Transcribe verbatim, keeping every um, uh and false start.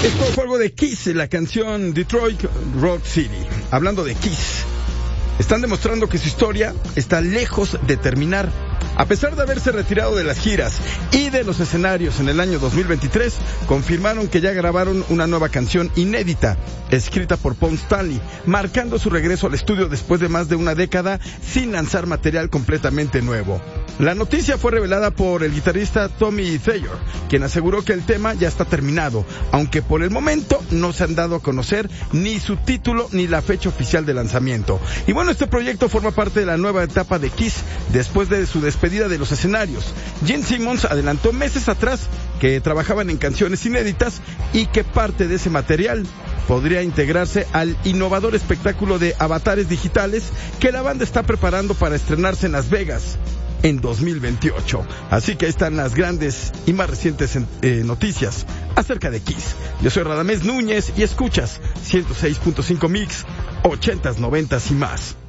Esto fue algo de Kiss, la canción Detroit Rock City. Hablando de Kiss, están demostrando que su historia está lejos de terminar. A pesar de haberse retirado de las giras y de los escenarios en el año dos mil veintitrés, confirmaron que ya grabaron una nueva canción inédita, escrita por Paul Stanley, marcando su regreso al estudio después de más de una década sin lanzar material completamente nuevo. La noticia fue revelada por el guitarrista Tommy Thayer, quien aseguró que el tema ya está terminado, aunque por el momento no se han dado a conocer ni su título ni la fecha oficial de lanzamiento. Y bueno, este proyecto forma parte de la nueva etapa de Kiss después de su despedida de los escenarios. Gene Simmons adelantó meses atrás que trabajaban en canciones inéditas y que parte de ese material podría integrarse al innovador espectáculo de avatares digitales que la banda está preparando para estrenarse en Las Vegas en dos mil veintiocho. Así que ahí están las grandes y más recientes eh, noticias acerca de Kiss. Yo soy Radamés Núñez y escuchas ciento seis punto cinco Mix, ochentas, noventas y más.